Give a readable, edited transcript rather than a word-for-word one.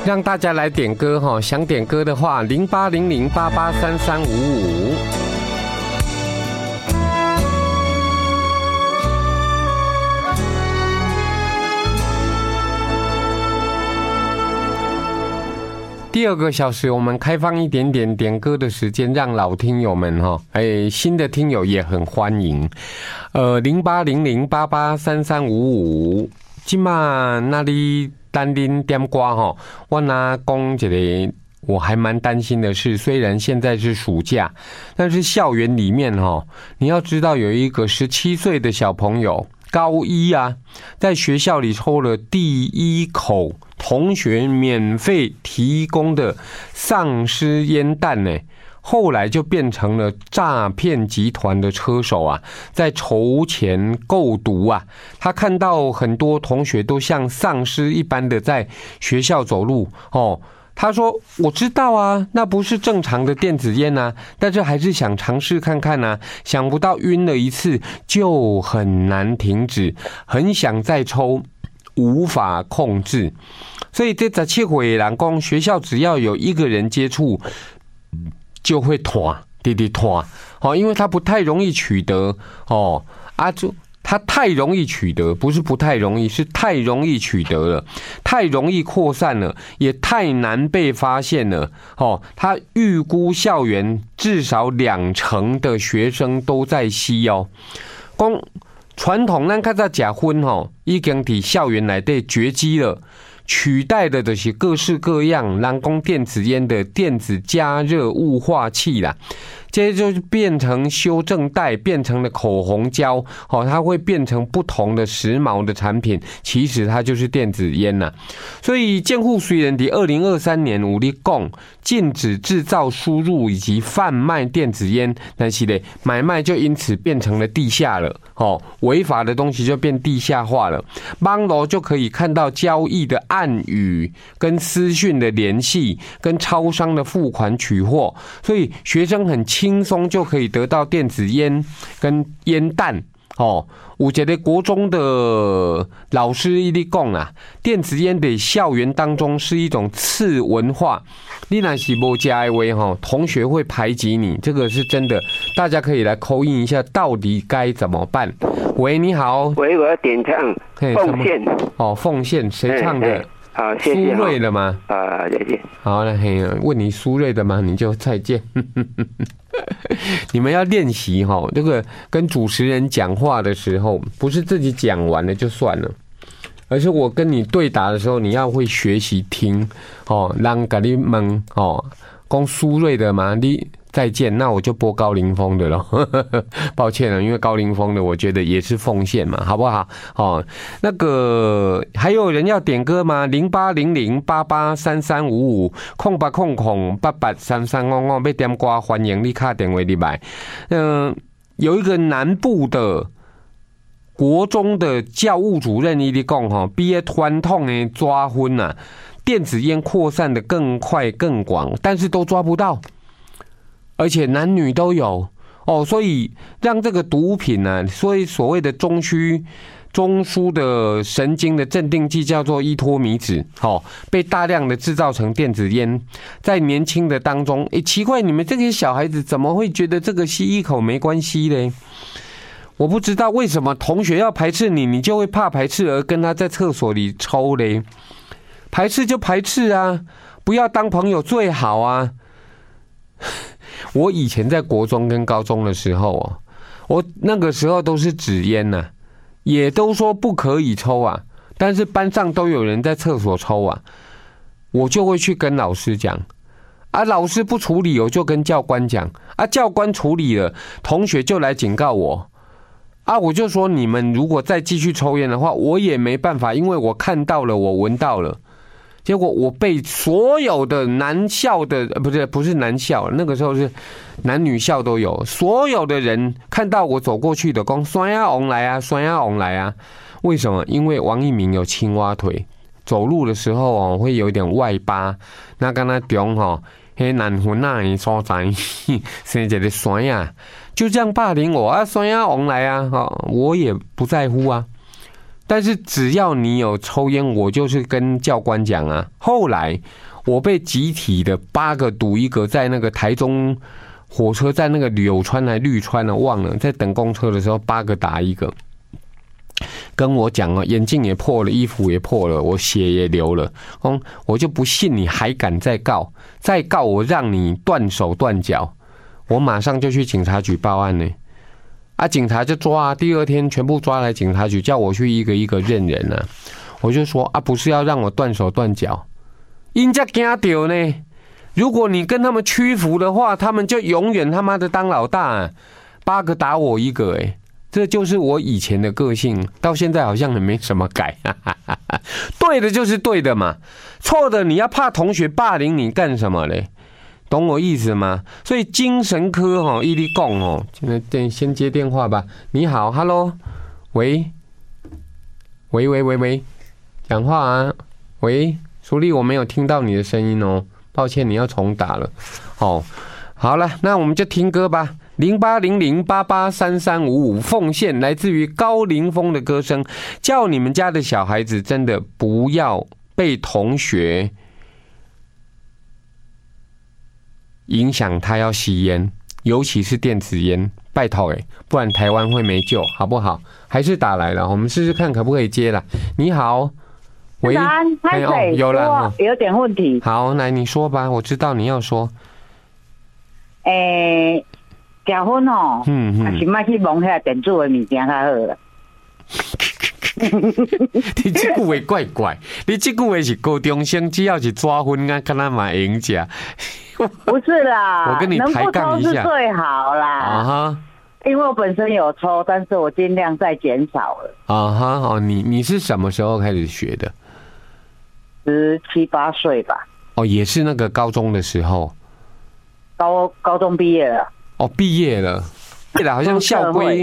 让大家来点歌哈，想点歌的话，0800883355。第2个小时，我们开放一点点点歌的时间，让老听友们哈，新的听友也很欢迎。0800883355，今嘛那里单拎点歌哈，我拿讲一个，我还蛮担心的是，虽然现在是暑假，但是校园里面哈，你要知道有一个17岁的小朋友，高一啊，在学校里抽了第1口同学免费提供的丧尸烟弹呢，后来就变成了诈骗集团的车手啊，在筹钱购毒啊。他看到很多同学都像丧尸一般的在学校走路哦。他说：“我知道啊，那不是正常的电子烟啊，但是还是想尝试看看啊。想不到晕了一次就很难停止，很想再抽，无法控制。所以这17岁的人说，学校只要有1个人接触，就会团，滴滴团哦，因为他不太容易取得哦就。”它太容易取得，不是不太容易，是太容易取得了，太容易扩散了，也太难被发现了。他预估校园至少20%的学生都在吸哦。讲传统咱较早吃薰已经在校园内底绝迹了。取代的就是各式各样人工电子烟的电子加热雾化器啦，接着就变成修正带，变成了口红胶，它会变成不同的时髦的产品，其实它就是电子烟啦。所以监护虽然在2023年有在说禁止制造、输入以及贩卖电子烟，但是呢，买卖就因此变成了地下了，违法的东西就变地下化了，网络就可以看到交易的暗语跟私讯的联系，跟超商的付款取货，所以学生很轻松就可以得到电子烟跟烟弹。有一个国中的老师一直讲啊，电子烟在校园当中是一种次文化，你若是没吃的话，同学会排挤你，这个是真的。大家可以来call in一下，到底该怎么办？喂，你好。 喂，我要点唱奉献。 奉献，谁唱的？ 好，谢谢。 苏芮的吗？ 谢谢。 好，那问你苏芮的吗？你就再见。你们要练习这个跟主持人讲话的时候，不是自己讲完了就算了，而是我跟你对答的时候，你要会学习听人跟你问讲苏芮的吗？你再见，那我就播高凌风的了。抱歉了，因为高凌风的我觉得也是奉献嘛，好不好？那个还有人要点歌吗？0800883355，0800883355，要点歌欢迎你打电话进来。有一个南部的国中的教务主任一直讲毕业传统的抓分啊，电子烟扩散的更快更广，但是都抓不到。而且男女都有所以让这个毒品呢，所谓的中枢的神经的镇定剂叫做依托米酯，被大量的制造成电子烟，在年轻的当中，奇怪，你们这些小孩子怎么会觉得这个吸一口没关系嘞？我不知道为什么同学要排斥你，你就会怕排斥而跟他在厕所里抽嘞？排斥就排斥啊，不要当朋友最好啊。我以前在国中跟高中的时候我那个时候都是纸烟啊，也都说不可以抽啊，但是班上都有人在厕所抽啊，我就会去跟老师讲啊，老师不处理，我就跟教官讲啊，教官处理了，同学就来警告我啊，我就说你们如果再继续抽烟的话，我也没办法，因为我看到了，我闻到了。结果我被所有的男校的不是男校，那个时候是男女校都有，所有的人看到我走过去的说酸呀翁来啊，酸呀翁来啊。为什么？因为王一鸣有青蛙腿，走路的时候会有点外八，那跟他中那难分那的所在生一个酸呀，就这样霸凌我啊，酸呀翁来啊，我也不在乎啊。 但是只要你有抽烟，我就是跟教官讲啊。后来我被集体的8个堵一个，在那个台中火车站那个柳川还绿川啊，忘了，在等公车的时候8个打1个。跟我讲啊，眼镜也破了，衣服也破了，我血也流了。我就不信你还敢再告，再告我让你断手断脚。我马上就去警察局报案呢。啊，警察就抓啊，第2天全部抓来警察局，叫我去一个一个认人啊。我就说啊，不是要让我断手断脚，人家惊到呢。如果你跟他们屈服的话，他们就永远他妈的当老大啊。8个打我1个，这就是我以前的个性，到现在好像也没什么改。对的就是对的嘛，错的你要怕同学霸凌你干什么嘞？懂我意思吗？所以精神科一律讲先接电话吧。你好 ，Hello， 喂，讲话啊，喂，苏丽，我没有听到你的声音哦，抱歉，你要重打了。好了，那我们就听歌吧。0800883355，奉献来自于高凌风的歌声，叫你们家的小孩子真的不要被同学影响，他要吸烟，尤其是电子烟，拜托不然台湾会没救，好不好？还是打来了，我们试试看可不可以接了。你好，喂，有了， 有点问题。 好，来你说吧，我知道你要说。 结婚还是莫去摸遐电子的物件较好啦。 你这句话怪怪，你这句话是高中生，只要是抓婚啊，看他嘛赢家。 不是啦， 我跟你抬杠一下， 能不抽是最好啦。啊哈，因为我本身有抽，但是我尽量再减少了。 啊哈，你是什么时候开始学的 ？17、18岁吧。 也是那个高中的时候。 高中毕业了。 毕业了，好像校规。